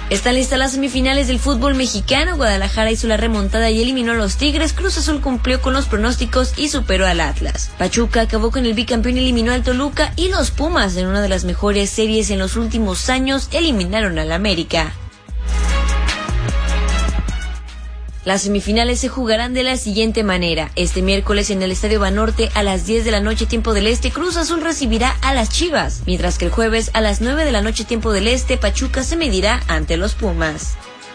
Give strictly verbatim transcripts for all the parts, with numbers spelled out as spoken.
Están listas las semifinales del fútbol mexicano. Guadalajara hizo la remontada y eliminó a los Tigres. Cruz Azul cumplió con los pronósticos y superó al Atlas. Pachuca acabó con el bicampeón y eliminó al Toluca. Y los Pumas, en una de las mejores series en los últimos años, eliminaron al América. Las semifinales se jugarán de la siguiente manera. Este miércoles en el Estadio Banorte a las diez de la noche tiempo del Este, Cruz Azul recibirá a las Chivas, mientras que el jueves a las nueve de la noche tiempo del Este, Pachuca se medirá ante los Pumas.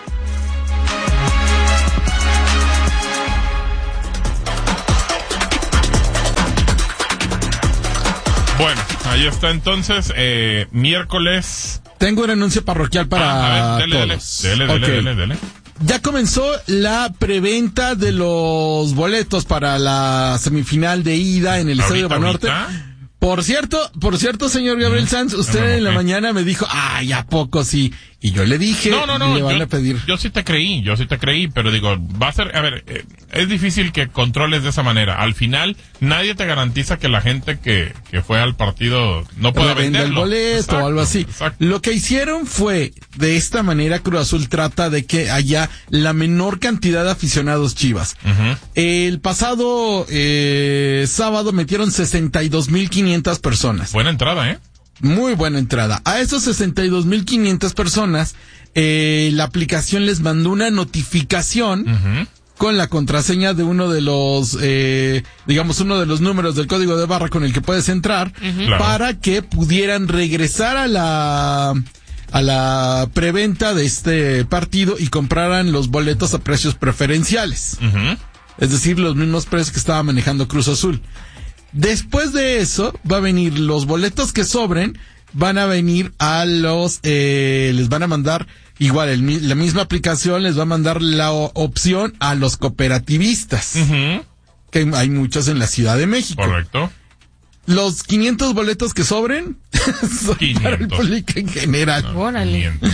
Bueno, ahí está entonces, eh, miércoles. Tengo un anuncio parroquial para ah, a ver, dele, todos. Dele, dele, okay. dele, dele, dele. Ya comenzó la preventa de los boletos para la semifinal de ida en el Estadio Banorte. Por cierto, por cierto, señor Gabriel Sanz, usted no, no, en la mañana me dijo, ay, ¿a poco sí? Y yo le dije, no, no, no, le van yo, a pedir. Yo sí te creí, yo sí te creí, pero digo, va a ser, a ver, eh, es difícil que controles de esa manera. Al final, nadie te garantiza que la gente que, que fue al partido no pueda vender el boleto exacto, o algo así. Exacto. Lo que hicieron fue, de esta manera, Cruz Azul trata de que haya la menor cantidad de aficionados Chivas. Uh-huh. El pasado eh, sábado metieron sesenta y dos mil quinientas personas. Buena entrada, ¿eh? Muy buena entrada. A esos sesenta y dos mil quinientas personas, eh, la aplicación les mandó una notificación uh-huh. con la contraseña de uno de los, eh, digamos, uno de los números del código de barra con el que puedes entrar, uh-huh. claro. para que pudieran regresar a la, a la preventa de este partido y compraran los boletos a precios preferenciales. Uh-huh. Es decir, los mismos precios que estaba manejando Cruz Azul. Después de eso, va a venir los boletos que sobren, van a venir a los, eh, les van a mandar, igual, el, la misma aplicación les va a mandar la o, opción a los cooperativistas, uh-huh. que hay muchos en la Ciudad de México. Correcto. Los quinientos boletos que sobren son quinientos. Para el público en general. No, quinientos.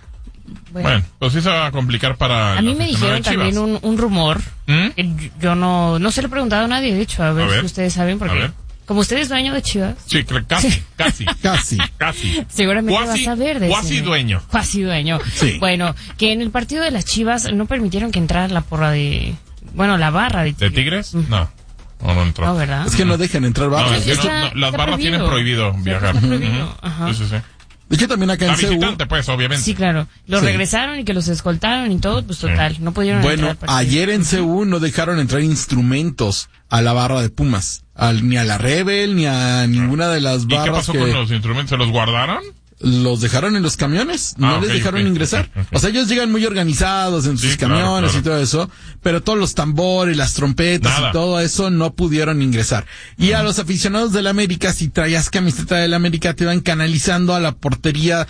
Bueno. bueno, pues sí se va a complicar para... A mí me dijeron también un, un rumor, ¿Mm? que yo no no se lo he preguntado a nadie, de hecho, a ver, a ver si ustedes saben, porque como usted es dueño de Chivas... Sí, casi, casi, casi, casi. Seguramente cuasi, vas a saber de eso. Cuasi dueño. Cuasi dueño. Sí. Bueno, que en el partido de las Chivas no permitieron que entrara la porra de... Bueno, la barra de Tigres. ¿De Tigres? Mm. No. No, no entró. No, ¿verdad? Es que no dejan entrar barras. No, es que está, no, no, las barras prohibido. tienen prohibido viajar. Está prohibido. Ajá. Sí, sí, sí. De hecho, también acá en la C U... visitante, pues, obviamente. Sí, claro. Los sí. regresaron y que los escoltaron y todo, pues total, sí. no pudieron bueno, entrar. Bueno, ayer en C U no dejaron entrar instrumentos a la barra de Pumas. Al, ni a la Rebel, ni a ninguna de las barras. ¿Y qué pasó que... con los instrumentos? ¿Se los guardaron? Los dejaron en los camiones, no ah, okay, les dejaron okay, ingresar. Okay, okay. O sea, ellos llegan muy organizados en sus sí, camiones claro, claro. y todo eso, pero todos los tambores, las trompetas Nada. y todo eso no pudieron ingresar. Y uh-huh. a los aficionados del América, si traías camiseta del América, te iban canalizando a la portería,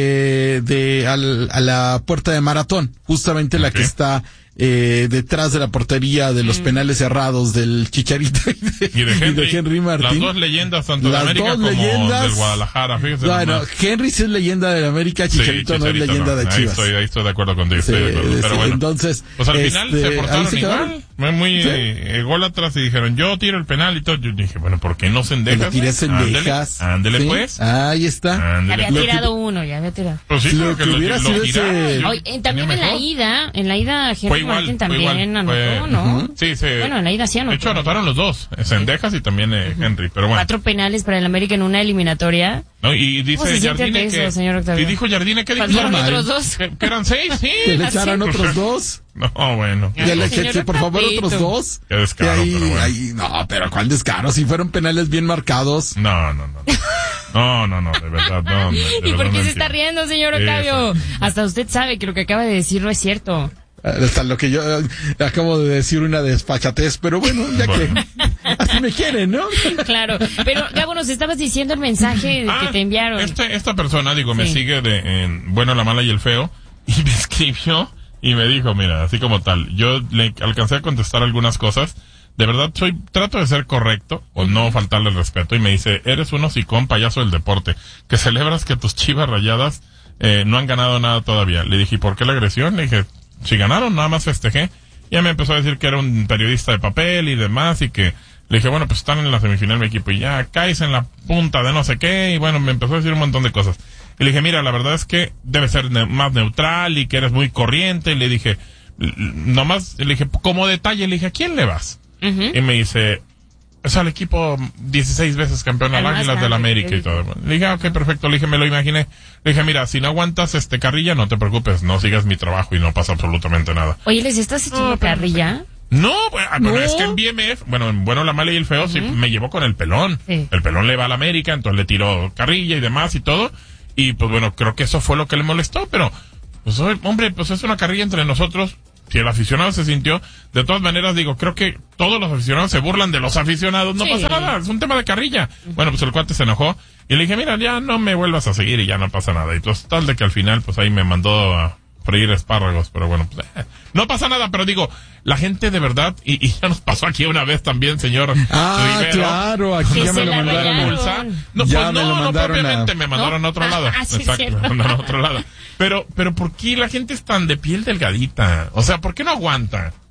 eh, de, al, a la puerta de Maratón, justamente okay. la que está eh, detrás de la portería de los mm. penales cerrados del Chicharito y de, y de, Henry, y de Henry Martín. Las dos leyendas, tanto de América como leyendas, del Guadalajara. Fíjese bueno, nomás. Henry sí es leyenda del América, Chicharito, sí, Chicharito no es leyenda no. de Chivas. Ahí estoy, ahí estoy de acuerdo contigo. Sí, estoy de acuerdo. Pero bueno, entonces, pues al este, final se portaron igual. Fue muy ¿sí? eh, ególatras y dijeron, yo tiro el penal y todo. Yo dije, bueno, ¿por qué no Sendejas? Tiré Sendejas. Ándele, ¿sí? pues. Ahí está. Ándele. Había tirado que, uno, ya había tirado. Pues sí, lo que, que lo, hubiera lo, sido lo ese... Oye, también en la ida, en la ida Henry Martín también anotó, ¿no? Uh-huh. Sí, sí. Bueno, en la ida sí anotó. De hecho, anotaron los dos, Sendejas y también eh, uh-huh. Henry, pero bueno. Cuatro penales para el América en una eliminatoria. No, y dice Jardine que... Eso, señor Octavio? Y dijo Jardine que... ¿Faltaron otros dos? ¿Que, que eran seis? Sí. Que le echaran otros dos. No, bueno. Que le echen, por favor, otros dos. Qué descaro, ahí, pero bueno. ahí, no, pero ¿cuál descaro? Si fueron penales bien marcados. No, no, no. No, no, no, de verdad, no. De ¿Y por qué no se está riendo, señor Octavio? Eso. Hasta usted sabe que lo que acaba de decir no es cierto. Hasta lo que yo eh, acabo de decir una despachatez, pero bueno, ya bueno. que así me quieren, ¿no? Claro, pero Gabo, nos estabas diciendo el mensaje ah, que te enviaron. Este, esta persona, digo, sí. me sigue de en Bueno, la Mala y el Feo, y me escribió y me dijo, mira, así como tal, yo le alcancé a contestar algunas cosas, de verdad soy, trato de ser correcto, o no faltarle el respeto, y me dice, eres un hocicón payaso del deporte, que celebras que tus Chivas Rayadas eh, no han ganado nada todavía. Le dije, ¿y por qué la agresión? Le dije, si ganaron, nada más festejé. Y ya me empezó a decir que era un periodista de papel y demás, y que le dije, bueno, pues están en la semifinal mi equipo, y ya caes en la punta de no sé qué, y bueno, me empezó a decir un montón de cosas. Y le dije, mira, la verdad es que debe ser ne- más neutral y que eres muy corriente. Y le dije, nomás, le dije, como detalle, le dije, ¿a quién le vas? Uh-huh. Y me dice, es al equipo dieciséis veces campeón al Águilas del América y todo. Le dije, ah, ok, perfecto. Le dije, me lo imaginé. Le dije, mira, si no aguantas este carrilla, no te preocupes, no sigas mi trabajo y no pasa absolutamente nada. Oye, ¿les estás echando no, carrilla? No, bueno, no, es que en B M F, bueno, en Bueno, la Mala y el Feo, uh-huh. sí, me llevó con el pelón. Sí. El pelón le va al América, entonces le tiró carrilla y demás y todo. Y pues bueno, creo que eso fue lo que le molestó, pero, pues hombre, pues es una carrilla entre nosotros. Si el aficionado se sintió, de todas maneras digo, creo que todos los aficionados se burlan de los aficionados, no sí. pasa nada, es un tema de carrilla. Uh-huh. Bueno, pues el cuate se enojó y le dije, mira, ya no me vuelvas a seguir y ya no pasa nada. Y pues tal de que al final, pues ahí me mandó a freír espárragos, pero bueno, pues eh, no pasa nada, pero digo, la gente de verdad, y, y ya nos pasó aquí una vez también, señor Ah, Rivero, claro, aquí ya me lo mandaron. A, no, ya pues me no, lo mandaron no propiamente, a... me mandaron ¿No? a otro lado. Ah, sí, Exacto, cierto. me mandaron a otro lado. Pero, pero ¿por qué la gente es tan de piel delgadita? O sea, ¿por qué no aguanta?